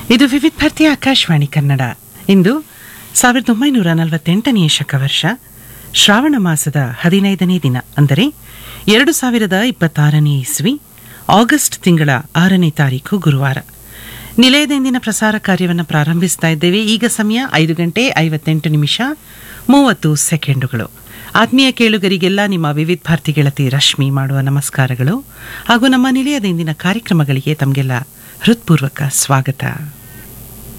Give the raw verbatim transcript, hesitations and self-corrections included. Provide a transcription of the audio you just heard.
ಇದು ವಿವಿಧ ಭಾರತಿ ಆಕಾಶವಾಣಿ ಕನ್ನಡ. ಇಂದು ಸಾವಿರದ ಒಂಬೈನೂರ ನಲವತ್ತೆಂಟನೆಯ ಶಕವರ್ಷ ಶ್ರಾವಣ ಮಾಸದ ಹದಿನೈದನೇ ದಿನ, ಅಂದರೆ ಎರಡು ಸಾವಿರದ ಇಪ್ಪತ್ತಾರನೇ ಇಸ್ವಿ ಆಗಸ್ಟ್ ತಿಂಗಳ ಆರನೇ ತಾರೀಕು ಗುರುವಾರ. ನಿಲಯದ ಇಂದಿನ ಪ್ರಸಾರ ಕಾರ್ಯವನ್ನು ಪ್ರಾರಂಭಿಸ್ತಾ ಇದ್ದೇವೆ. ಈಗ ಸಮಯ ಐದು ಗಂಟೆ ಐವತ್ತೆಂಟು ನಿಮಿಷ ಮೂವತ್ತು ಸೆಕೆಂಡುಗಳು. ಆತ್ಮೀಯ ಕೇಳುಗರಿಗೆಲ್ಲ ನಿಮ್ಮ ವಿವಿಧ ಭಾರತಿ ಗೆಳತಿ ರಶ್ಮಿ ಮಾಡುವ ನಮಸ್ಕಾರಗಳು ಹಾಗೂ ನಮ್ಮ ನಿಲಯದ ಇಂದಿನ ಕಾರ್ಯಕ್ರಮಗಳಿಗೆ ತಮಗೆಲ್ಲ ಹೃತ್ಪೂರ್ವಕ ಸ್ವಾಗತ.